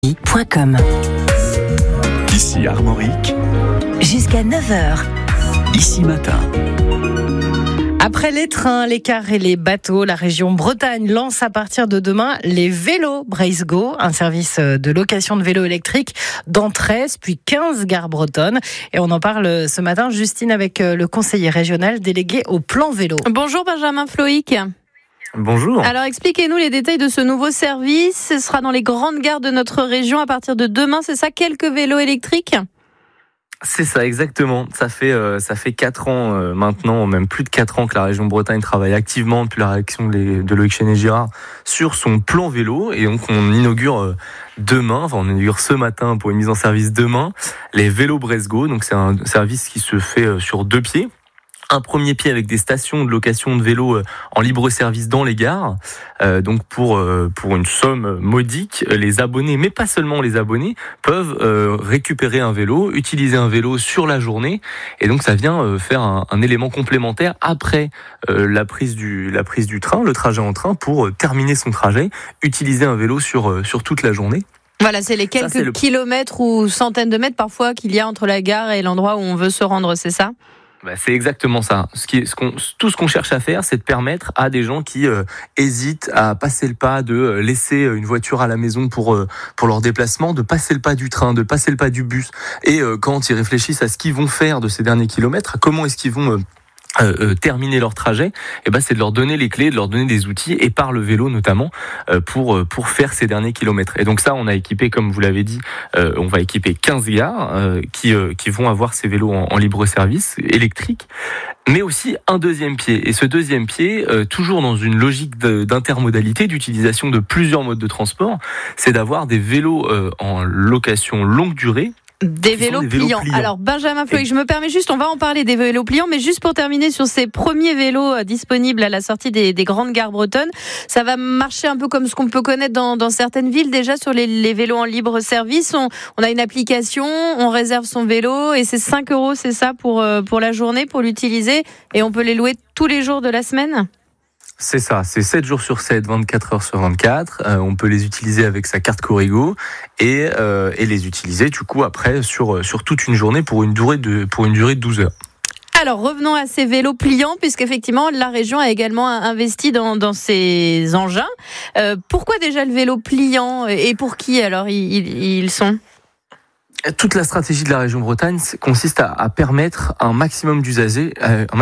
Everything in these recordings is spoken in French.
.com. Ici Armorique, Jusqu'à 9h. ici matin. Après les trains, les cars et les bateaux, la région Bretagne lance à partir de demain les vélos Bracego, un service de location de vélos électriques dans 13 puis 15 gares bretonnes. Et on en parle ce matin, Justine, avec le conseiller régional délégué au plan vélo. Bonjour Benjamin Floïc. Bonjour. Alors expliquez-nous les détails de ce nouveau service. Ce sera dans les grandes gares de notre région à partir de demain, c'est ça? Quelques vélos électriques? C'est ça, exactement. Ça fait 4 ans maintenant, même plus de 4 ans que la région Bretagne travaille activement depuis la réaction de Loïc Chenet-Girard sur son plan vélo. Et donc on inaugure on inaugure ce matin pour une mise en service demain, les vélos Bracego. Donc c'est un service qui se fait sur 2 pieds. Un premier pied avec des stations de location de vélos en libre service dans les gares. Donc pour une somme modique, les abonnés, mais pas seulement les abonnés, peuvent récupérer un vélo, utiliser un vélo sur la journée. Et donc ça vient faire un élément complémentaire après la prise du train, le trajet en train, pour terminer son trajet, utiliser un vélo sur toute la journée. Voilà, c'est les quelques kilomètres ou centaines de mètres parfois qu'il y a entre la gare et l'endroit où on veut se rendre, c'est ça? C'est exactement ça. Tout ce qu'on cherche à faire, c'est de permettre à des gens qui hésitent à passer le pas de laisser une voiture à la maison pour leur déplacement, de passer le pas du train, de passer le pas du bus. Et quand ils réfléchissent à ce qu'ils vont faire de ces derniers kilomètres, à comment est-ce qu'ils vont terminer leur trajet, c'est de leur donner les clés, de leur donner des outils, et par le vélo notamment, pour faire ces derniers kilomètres. Et donc ça, on a équipé, comme vous l'avez dit, on va équiper 15 gares qui vont avoir ces vélos en libre service électrique, mais aussi un deuxième pied. Et ce deuxième pied, toujours dans une logique d'intermodalité, d'utilisation de plusieurs modes de transport, c'est d'avoir des vélos en location longue durée. Des vélos pliants. Alors Benjamin Floïc, je me permets juste, on va en parler des vélos pliants, mais juste pour terminer sur ces premiers vélos disponibles à la sortie des grandes gares bretonnes, ça va marcher un peu comme ce qu'on peut connaître dans certaines villes déjà sur les vélos en libre service. On a une application, on réserve son vélo et c'est 5 €, c'est ça, pour la journée, pour l'utiliser, et on peut les louer tous les jours de la semaine? C'est ça, c'est 7 jours sur 7, 24 heures sur 24. On peut les utiliser avec sa carte Corrigo et les utiliser du coup après sur toute une journée pour une durée de 12 heures. Alors revenons à ces vélos pliants, puisqu'effectivement la région a également investi dans ces engins. Pourquoi déjà le vélo pliant, et pour qui alors ils sont ? Toute la stratégie de la région Bretagne consiste à permettre un maximum d'usagers,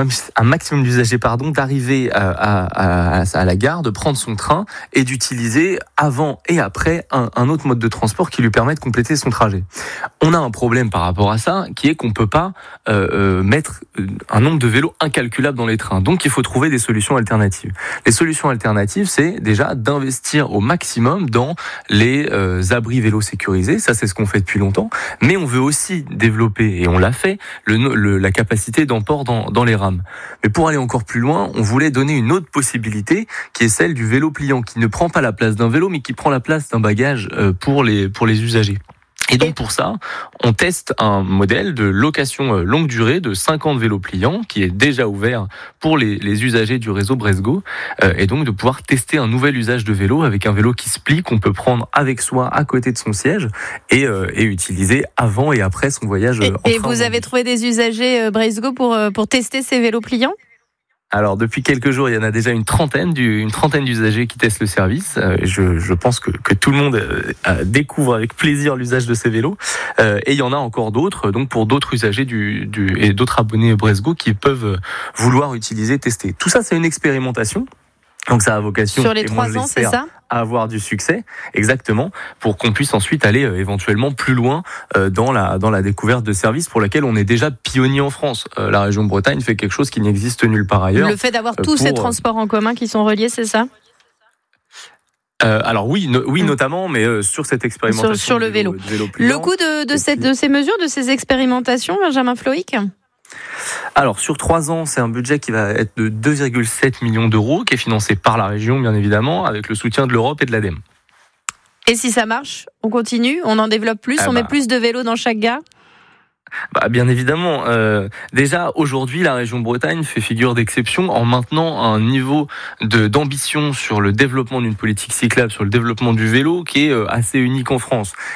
d'arriver à la gare, de prendre son train et d'utiliser avant et après un autre mode de transport qui lui permet de compléter son trajet. On a un problème par rapport à ça, qui est qu'on peut pas mettre un nombre de vélos incalculable dans les trains. Donc il faut trouver des solutions alternatives. Les solutions alternatives, c'est déjà d'investir au maximum dans les abris vélos sécurisés. Ça, c'est ce qu'on fait depuis longtemps. Mais on veut aussi développer, et on l'a fait, la capacité d'emport dans les rames. Mais pour aller encore plus loin, on voulait donner une autre possibilité, qui est celle du vélo pliant, qui ne prend pas la place d'un vélo, mais qui prend la place d'un bagage pour les usagers. Et donc pour ça, on teste un modèle de location longue durée de 50 vélos pliants qui est déjà ouvert pour les usagers du réseau Bracego, et donc de pouvoir tester un nouvel usage de vélo avec un vélo qui se plie, qu'on peut prendre avec soi à côté de son siège et utiliser avant et après son voyage en train. Et vous avez trouvé des usagers Bracego pour tester ces vélos pliants ? Alors depuis quelques jours, il y en a déjà une trentaine d'usagers qui testent le service. Je pense que tout le monde découvre avec plaisir l'usage de ces vélos. Et il y en a encore d'autres, donc pour d'autres usagers et d'autres abonnés Bracego qui peuvent vouloir tester. Tout ça, c'est une expérimentation. Donc ça a vocation, sur les 3 ans, c'est ça, à avoir du succès, exactement, pour qu'on puisse ensuite aller éventuellement plus loin dans la découverte de services pour laquelle on est déjà pionnier en France. La région Bretagne fait quelque chose qui n'existe nulle part ailleurs. Le fait d'avoir tous ces transports en commun qui sont reliés, c'est ça ? Alors oui, notamment, mais sur cette expérimentation sur le vélo. Le coût de ces mesures, de ces expérimentations, Benjamin Floïc ? Alors sur 3 ans, c'est un budget qui va être de 2,7 millions d'euros, qui est financé par la région bien évidemment, avec le soutien de l'Europe et de l'ADEME. Et si ça marche, on continue, on en développe plus, on met plus de vélos dans chaque gare ? Bien évidemment. Déjà, aujourd'hui, la région Bretagne fait figure d'exception en maintenant un niveau d'ambition sur le développement d'une politique cyclable, sur le développement du vélo, qui est assez unique en France.